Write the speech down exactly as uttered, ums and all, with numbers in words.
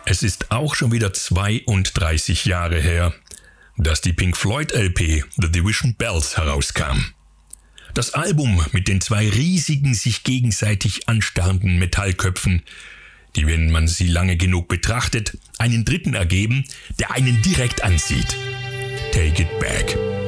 Es ist auch schon wieder zweiunddreißig Jahre her, dass die Pink Floyd L P The Division Bells herauskam. Das Album mit den zwei riesigen, sich gegenseitig anstarrenden Metallköpfen, die, wenn man sie lange genug betrachtet, einen dritten ergeben, der einen direkt ansieht. Take It Back.